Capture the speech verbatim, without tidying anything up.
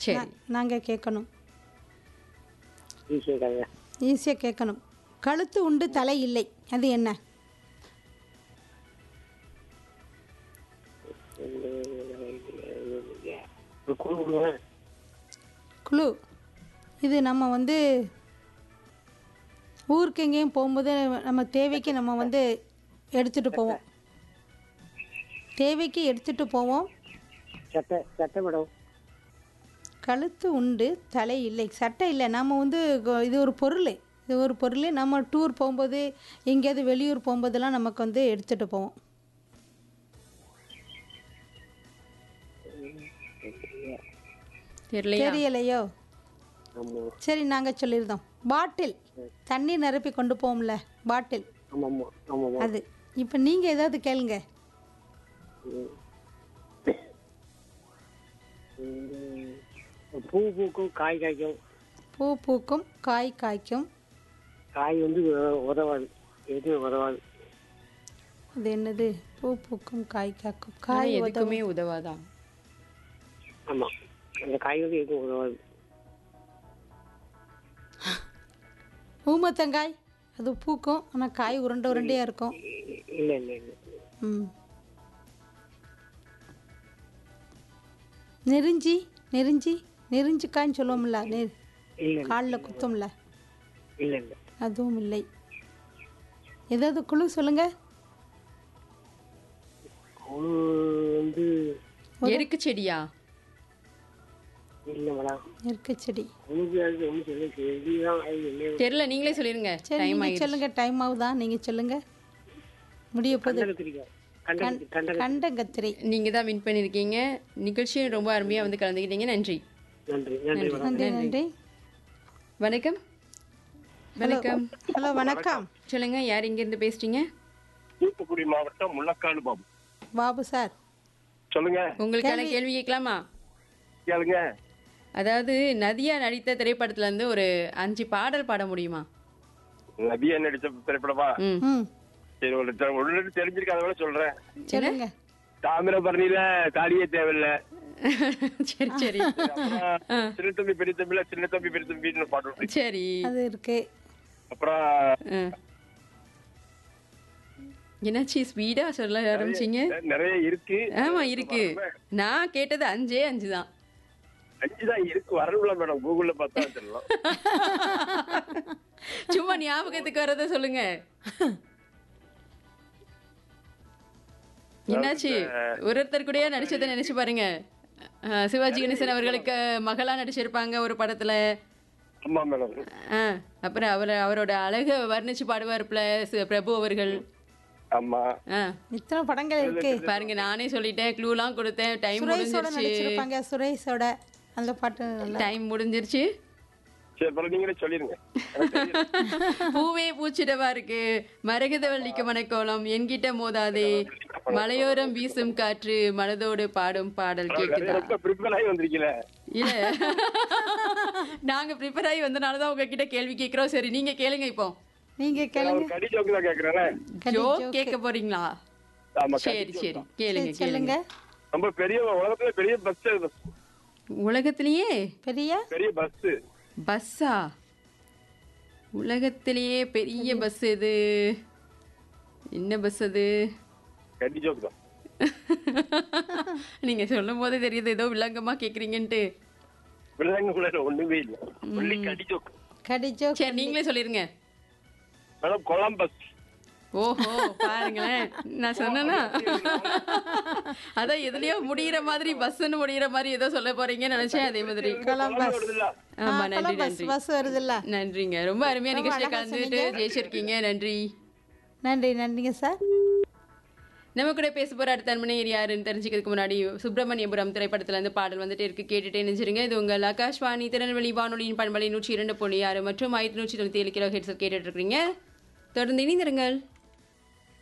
சரி. நாங்கள் கேட்கணும். ஈஸியாக கேளுங்க. ஈஸியாக கேட்கணும். கழுத்து உண்டு தலை இல்லை, அது என்ன? ஒரு குழு கொடுங்க. குழு. இது நம்ம வந்து ஊருக்கு எங்கேயும் போகும்போது நம்ம தேவைக்கு நம்ம வந்து எடுத்துகிட்டு போவோம். தேவைக்கு எடுத்துகிட்டு போவோம். சட்டை சட்டை மேடம். கழுத்து உண்டு தலை இல்லை, சட்டை இல்லை. நம்ம வந்து கொ- இது ஒரு பொருள். இது ஒரு பொருள். நம்ம டூர் போகும்போது எங்கேயாவது வெளியூர் போகும்போதெல்லாம் நமக்கு வந்து எடுத்துகிட்டு போவோம். தெரியலையா? தெரியலையோ? ஆமாம் சரி, நாங்கள் சொல்லியிருந்தோம். பாட்டில். தண்ணி நிரப்பி கொண்டு போவோம்ல, பாட்டில். ஆமாம் ஆமாம் ஆமாம். அது. இப்போ நீங்கள் ஏதாவது கேளுங்க. பூ பூக்கும் காய் காய்க்கும். பூ பூக்கும் காய் காய்க்கும். காய் வந்து உ- உதவாது. எதுவும் உதவாது. அது என்னது? பூ பூக்கும் காய் காய்க்கும். ஆனா காய் உதவும். எதுக்குமே உதவாதான். ஆமாம், அந்த காய் வந்து எதுவும் உதவாது. ஊமத்தங்காய். அது பூக்கும், ஆனால் காய் உருண்டை உருண்டையாக இருக்கும். இல்லை இல்லை இல்லை. ம். நெருஞ்சி. நெருஞ்சி. நெருஞ்சிக்காய்ன்னு சொல்லுவோம்ல, நெ இல்லை காலில் குத்தோம்ல, இல்லை இல்லை. அதுவும் இல்லை. ஏதாவது குழு சொல்லுங்க. குழு வந்து எருக்கு செடியா? இல்லை மேடம். நெருக்க செடி. குழுக்கு அது ஒன்றும் சொல்ல செடிதான். அது இல்லை. தெரியல, நீங்களே சொல்லிருங்க. சரி, டைம் நீங்கள் ஆயிடுச்சு. சொல்லுங்க. டைம் ஆகுதா? நீங்கள் சொல்லுங்க. முடிய போகுது. கண்டகத்திரிக்காய். கண்டகத்தி கண்டகத்தி. கண்டங்கத்திரை. நீங்க தான் வின் பண்ணிருக்கீங்க. நிகழ்ச்சியும் ரொம்ப அருமையா வந்து கலந்துக்கிட்டீங்க. நன்றி. நன்றி நன்றி மேடம். நன்றி நன்றி. வணக்கம். வணக்கம். ஹலோ, வணக்கம். சொல்லுங்க, யார் இங்க இருந்து பேசுறீங்க? தூத்துக்குடி மாவட்டம் முள்ளக்காடு பாபு. பாபு சார். சொல்லுங்க, உங்களுக்கான கேள்வி கேட்கலாமா? கேளுங்க. அதாவது நதியா நடித்த திரைப்படத்துல இருந்து ஒரு அஞ்சு பாடல் பாட முடியுமா? நதியா நடிச்ச திரைப்படமா? ம். ம். சரி, ஒரு தெ- ஒண்ணு தெரிஞ்சிருக்காத கூட சொல்றேன். சொல்லுங்க. தாமிரபரணியில தாலியே தேவையில்ல. சரி சரி. அப்புறம் சின்ன தம்பி பெரிய தம்பில சின்ன தம்பி பெரிய தம்பின்னு பாட்டு இருக்கு. சரி. அது இருக்கு. அப்புறம் ஆ. என்னாச்சு ஸ்பீடா சொல்ல ஆரம்பிச்சீங்க? நிறைய இருக்கு. ஆமா இருக்கு. நான் கேட்டது அஞ்சே அஞ்சு தான். அஞ்சுதான் இருக்கு, வரல மேடம். கூகுள்ல பார்த்தா சொல்லலாம். சும்மா ஞாபகத்துக்கு வரத சொல்லுங்க. என்னாச்சு? ஒரு ஒருத்தர் கூடயே நடிச்சதை நினைச்சு பாருங்க. அஹ், சிவாஜி கணேசன் அவர்களுக்கு மகளா நடிச்சிருப்பாங்க ஒரு படத்துல. ஆமா மேடம். அஹ், அப்புறம் அவர் அவரோட அழக வர்ணிச்சு பாடுவார்ல சி- பிரபு அவர்கள். ஆமா. அஹ், இத்தனை படங்கள் இருக்கு. பாருங்க, நானே சொல்லிட்டேன், க்ளூலாம் கொடுத்தேன். டைம் சுரேஷோட முடிஞ்சிருச்சு. நடிச்சிருப்பாங்க. சுரேஷோட அந்த பாட்டு நல்லா. டைம் முடிஞ்சிருச்சு. சரி, அப்புறம் நீங்களே சொல்லிருங்க. எனக்கு தெரியும். பூவே பூச்சிடவா இருக்கு, மரகதவள்ளிக்கு மணக்கோலம், என்கிட்ட மோதாதே, மலையோரம் வீசும் காற்று, மனதோடு பாடும் பாடல் கேக்குதா? ரொம்ப ப்ரிப்பேர் ஆகி வந்திருக்கீல. இல்ல, நாங்க ப்ரிப்பேர் ஆகி வந்தனாலதான் உங்ககிட்ட கேள்வி கேக்குறோம். சரி, நீங்க கேளுங்க. இப்போ நீங்க நான் கேளுங்க. ஒரு கடி ஜோக்கு தான் கேக்குறேன். ஜோக் கேட்க போறீங்களா? ஆமா, கடி சரி joke சரி, தான். கேளுங்க சரி, கேளுங்க. சொல்லுங்க. ரொம்ப பெரிய உலகத்துல பெரிய பஸ். உலகத்திலேயே பெரிய பெரிய பஸ். பஸ்ஸா? உலகத்திலேயே பெரிய பஸ் எது? என்ன பஸ் அது? கடி ஜோக்கு தான். நீங்க சொல்லும் போதே தெரியுது ஏதோ வில்லங்கமா கேக்குறீங்கன்ட்டு. விலங்குல ஒண்ணுமே இல்ல, ஒன்லி கடி ஜோக்கு. கடிஜோ. சரி, நீங்களே சொல்லிருங்க. Madam, Columbus. ஓஹோ, பாருங்களேன், நான் சொன்னேனா? அதான் எதுலயோ முடியிற மாதிரி, பஸ்ன்னு முடியிற மாதிரி ஏதோ சொல்ல போறீங்கன்னு நினைச்சேன். அதே மாதிரி. கொலம்பஸ். வருதுல்ல? ஆமா, நன்றி கொலம்பஸ் நன்றி. பஸ் வருதுல்ல. நன்றிங்க, ரொம்ப அருமையா ரொம்ப நிகழ்ச்சியில அழகா கலந்துட்டு சொன்னீங்க. ஜெயிச்சிருக்கீங்க. நன்றி. நன்றி நன்றிங்க சார். நம்ம கூட பேச போற அடுத்த அன்பனையர் யாருன்னு தெரிஞ்சுக்கிறதுக்கு முன்னாடி சுப்பிரமணியபுரம் திரைப்படத்துல இருந்து பாடல் வந்துட்டு இருக்கு, கேட்டுட்டே நினைச்சிருங்க. இது உங்கள் ஆகாஷ்வாணி திருநெல்வேலி வானொலியின் பண்பலை நூற்றி இரண்டு புள்ளி ஆறு மற்றும் ஆயிரத்தி நூற்றி தொண்ணூத்தி ஏழு கிலோ ஹெட்ஸ் கேட்டுட்டு இருக்கீங்க. தொடர்ந்து இணைந்திருங்கள்.